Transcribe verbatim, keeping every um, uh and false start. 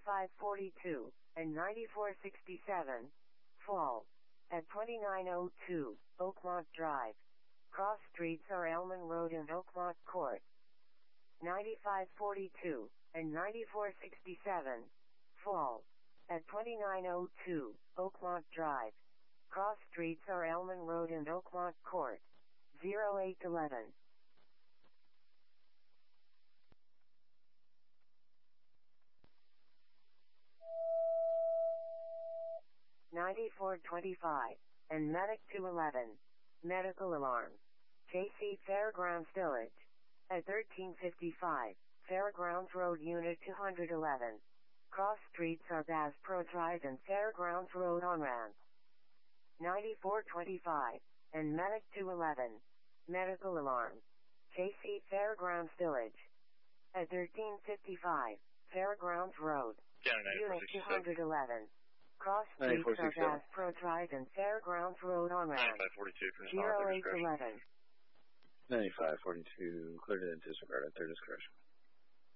ninety-five forty-two, and ninety-four sixty-seven, fall. At twenty-nine oh two, Oakmont Drive. Cross streets are Elman Road and Oakmont Court. ninety-five forty-two, and ninety-four sixty-seven, fall. At twenty-nine oh two, Oakmont Drive. Cross streets are Elman Road and Oakmont Court. zero eight eleven. ninety-four twenty-five, and Medic two eleven. Medical alarm. J C Fairgrounds Village. At thirteen fifty-five, Fairgrounds Road Unit two eleven. Cross streets are Bass Pro Drive and Fairgrounds Road on-ramp. ninety-four twenty-five, and Medic two eleven. Medical alarm. J C Fairgrounds Village. At thirteen fifty-five, Fairgrounds Road. Unit two eleven. Cross streets are Bass Pro Drive and Fairgrounds Road on-ramp. ninety-five forty-two, zero eight eleven. ninety-five forty-two, cleared to disregard at their discretion.